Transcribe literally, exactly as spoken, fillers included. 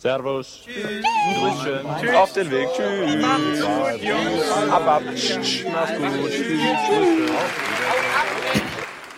Servus. Grüßchen. Tschüss. Auf den Weg. Tschüss. Macht's gut, Jungs. Ab, ab. Mach's gut. Tschüss. Grüße.